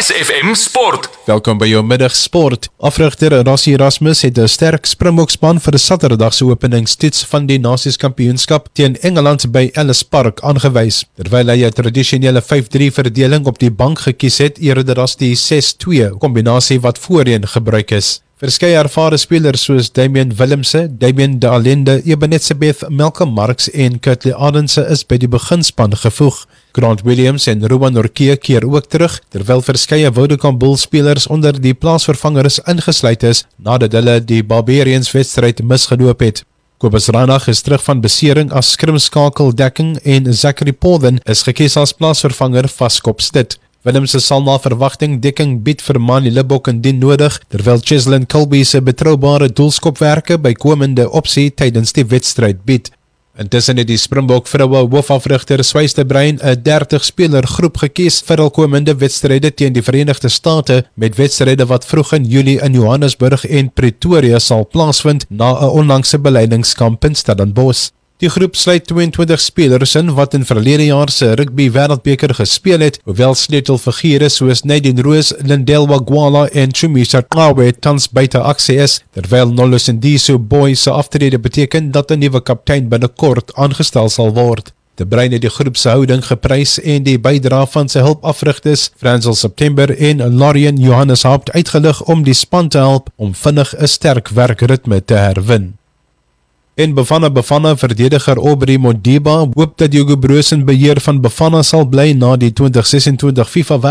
Lance FM Sport. Welkom by jou middag sport. Afrigter Rassie Erasmus het 'n sterk Springbokspan vir die Saterdagse openingstoets van die Nasieskampioenskap teen Engeland by Ellis Park aangewys, terwyl hy 'n tradisionele 5-3 verdeling op die bank gekies het eerder as die 6-2 kombinasie wat voorheen gebruik is. Verskeie ervare spelers soos Damian Willemse, Damien de Allende, Ebenezebeth, Malcolm Marx en Kurtley Arendse is by die beginspan gevoeg. Grant Williams en Ruben Norke keer ook terug, terwyl verskeie Vodacom Bulls spelers onder die plaasvervangers ingesluit is, nadat hulle die Barbarians wedstryd misgeloop het. Kobus Ranach is terug van besering as skrimskakeldekking en Zachary Paulden is gekies as plaasvervanger vaskop Stit. Willemse sal na verwagting dekking bied vir Manie Libbok indien nodig, terwyl Cheslin Kilby se betroubare doelskopwerke by komende opsie tydens die wedstryd bied. Intussen het die Springbok vroue hoofafrigter Swyste Brein 'n 30-speler groep gekies vir hul komende wedstryde teen die Verenigde State, met wedstryde wat vroeg in Julie in Johannesburg en Pretoria sal plaasvind na 'n onlangse beleidingskamp in Stellenbosch. Die groep sluit 22 spelers in wat in verlede jaar se rugby wêreldbeker gespeel het, hoewel sleutelfigure soos Nadine Roos, Lindell Wagwala en Chumisa Qawe tans buite aksie is, terwyl Nolo Sendiso Boy se aftrede beteken dat 'n nuwe kaptein binnekort aangestel sal word. De Bruin het die groep se houding geprys en die bydra van sy hulpafrigters, Fransel September en Lorien Johannes Haupt uitgelig om die span te help om vinnig 'n sterk werkritme te herwin. En Bafana verdediger Aubrey Modiba hoop dat Hugo Broos in beheer van Bafana sal bly na die 2026 FIFA